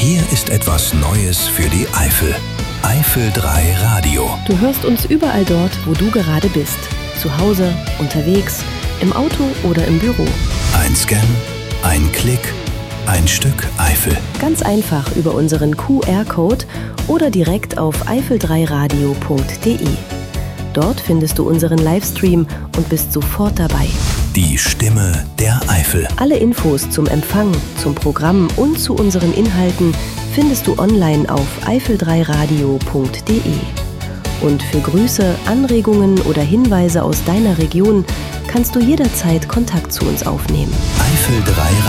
Hier ist etwas Neues für die Eifel. Eifel 3 Radio. Du hörst uns überall dort, wo du gerade bist. Zu Hause, unterwegs, im Auto oder im Büro. Ein Scan, ein Klick, ein Stück Eifel. Ganz einfach über unseren QR-Code oder direkt auf eifel3radio.de. Dort findest du unseren Livestream und bist sofort dabei. Die Stimme der Eifel. Alle Infos zum Empfang, zum Programm und zu unseren Inhalten findest du online auf eifel3radio.de. Und für Grüße, Anregungen oder Hinweise aus deiner Region kannst du jederzeit Kontakt zu uns aufnehmen. Eifel 3